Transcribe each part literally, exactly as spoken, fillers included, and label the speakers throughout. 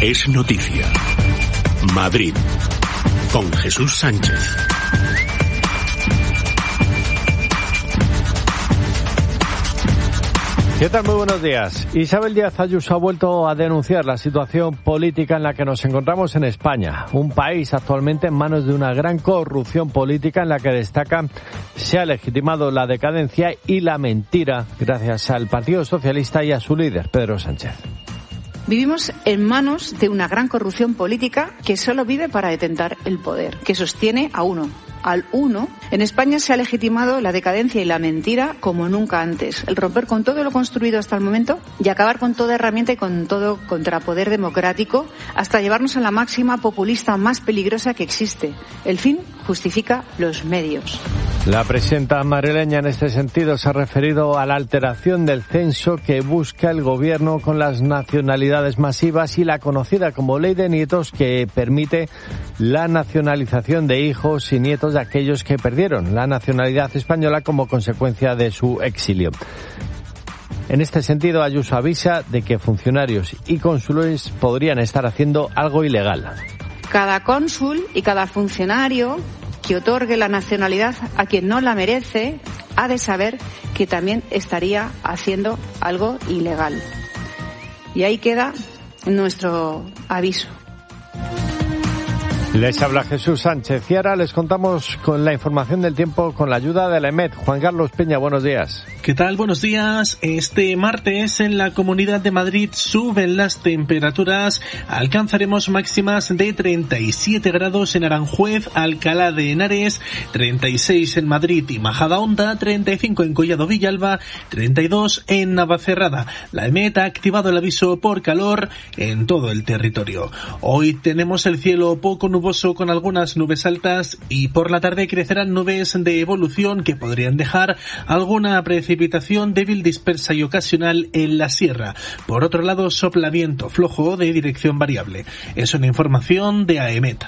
Speaker 1: Es noticia. Madrid. Con Jesús Sánchez.
Speaker 2: ¿Qué tal? Muy buenos días. Isabel Díaz Ayuso ha vuelto a denunciar la situación política en la que nos encontramos en España, un país actualmente en manos de una gran corrupción política en la que destaca se ha legitimado la decadencia y la mentira gracias al Partido Socialista y a su líder, Pedro Sánchez.
Speaker 3: Vivimos en manos de una gran corrupción política que solo vive para detentar el poder, que sostiene a uno. Al uno, en España se ha legitimado la decadencia y la mentira como nunca antes. El romper con todo lo construido hasta el momento y acabar con toda herramienta y con todo contrapoder democrático hasta llevarnos a la máxima populista más peligrosa que existe. El fin justifica los medios.
Speaker 2: La presidenta madrileña en este sentido se ha referido a la alteración del censo que busca el gobierno con las nacionalidades masivas y la conocida como ley de nietos que permite la nacionalización de hijos y nietos de aquellos que perdieron la nacionalidad española como consecuencia de su exilio. En este sentido, Ayuso avisa de que funcionarios y cónsules podrían estar haciendo algo ilegal.
Speaker 3: Cada cónsul y cada funcionario que otorgue la nacionalidad a quien no la merece ha de saber que también estaría haciendo algo ilegal. Y ahí queda nuestro aviso.
Speaker 2: Les habla Jesús Sánchez y ahora les contamos con la información del tiempo con la ayuda de la EMET. Juan Carlos Peña, buenos días.
Speaker 4: ¿Qué tal? Buenos días. Este martes en la Comunidad de Madrid suben las temperaturas. Alcanzaremos máximas de treinta y siete grados en Aranjuez, Alcalá de Henares, treinta y seis en Madrid y Majadahonda, treinta y cinco en Collado Villalba, treinta y dos en Navacerrada. La EMET ha activado el aviso por calor en todo el territorio. Hoy tenemos el cielo poco nuboso con algunas nubes altas y por la tarde crecerán nubes de evolución que podrían dejar alguna precipitación débil, dispersa y ocasional en la sierra. Por otro lado, sopla viento flojo de dirección variable. Es una información de AEMET.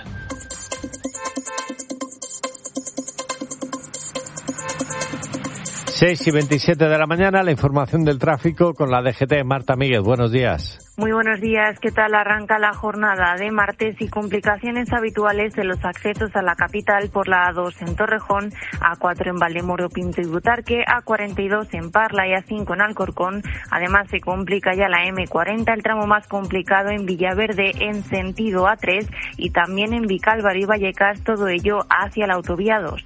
Speaker 2: seis y veintisiete de la mañana, la información del tráfico con la D G T. Marta Míguez, buenos días.
Speaker 5: Muy buenos días. ¿Qué tal arranca la jornada de martes y complicaciones habituales en los accesos a la capital por la A dos en Torrejón, A cuatro en Valdemoro, Pinto y Butarque, A cuarenta y dos en Parla y A cinco en Alcorcón. Además se complica ya la eme cuarenta, el tramo más complicado en Villaverde en sentido A tres y también en Vicálvaro y Vallecas, todo ello hacia la autovía dos.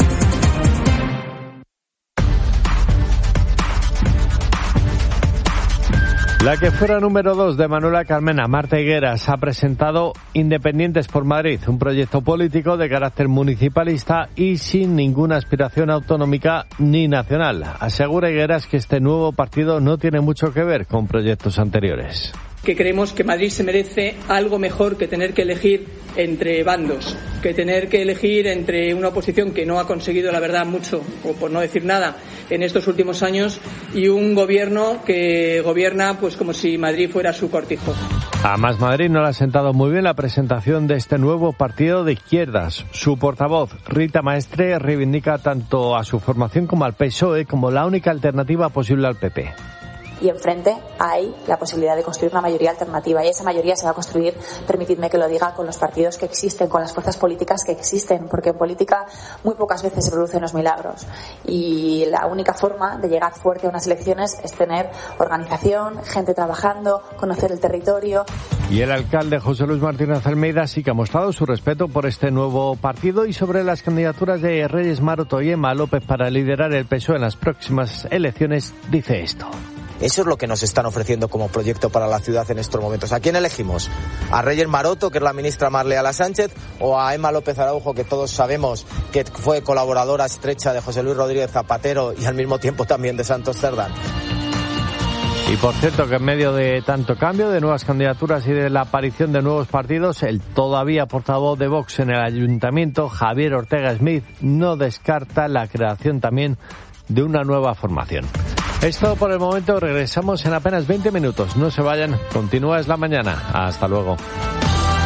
Speaker 2: La que fuera número dos de Manuela Carmena, Marta Higueras, ha presentado Independientes por Madrid, un proyecto político de carácter municipalista y sin ninguna aspiración autonómica ni nacional. Asegura Higueras que este nuevo partido no tiene mucho que ver con proyectos anteriores.
Speaker 6: Que creemos que Madrid se merece algo mejor que tener que elegir entre bandos, que tener que elegir entre una oposición que no ha conseguido, la verdad, mucho, o por no decir nada, en estos últimos años, y un gobierno que gobierna pues como si Madrid fuera su cortijo.
Speaker 2: A Más Madrid no le ha sentado muy bien la presentación de este nuevo partido de izquierdas. Su portavoz, Rita Maestre, reivindica tanto a su formación como al P S O E como la única alternativa posible al P P.
Speaker 7: Y enfrente hay la posibilidad de construir una mayoría alternativa y esa mayoría se va a construir, permitidme que lo diga, con los partidos que existen, con las fuerzas políticas que existen, porque en política muy pocas veces se producen los milagros y la única forma de llegar fuerte a unas elecciones es tener organización, gente trabajando, conocer el territorio.
Speaker 2: Y el alcalde José Luis Martínez Almeida sí que ha mostrado su respeto por este nuevo partido y sobre las candidaturas de Reyes Maroto y Emma López para liderar el P S O E en las próximas elecciones, dice esto.
Speaker 8: Eso es lo que nos están ofreciendo como proyecto para la ciudad en estos momentos. ¿A quién elegimos? ¿A Reyes Maroto, que es la ministra más leal a Sánchez, o a Emma López Araujo, que todos sabemos que fue colaboradora estrecha de José Luis Rodríguez Zapatero y al mismo tiempo también de Santos Cerdán?
Speaker 2: Y por cierto que en medio de tanto cambio, de nuevas candidaturas y de la aparición de nuevos partidos, el todavía portavoz de Vox en el ayuntamiento, Javier Ortega Smith, no descarta la creación también de una nueva formación. Es todo por el momento, regresamos en apenas veinte minutos. No se vayan, continúa Es la Mañana. Hasta luego.